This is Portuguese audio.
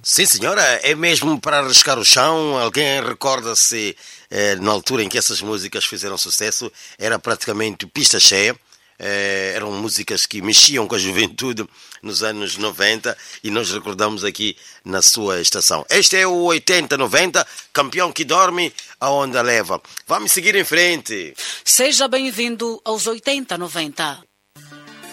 Sim, senhora, é mesmo para arriscar o chão. Alguém recorda-se, na altura em que essas músicas fizeram sucesso, era praticamente pista cheia. Eram músicas que mexiam com a juventude nos anos 90 e nós recordamos aqui na sua estação. Este é o 80-90, campeão que dorme, a onda leva. Vamos seguir em frente. Seja bem-vindo aos 80-90.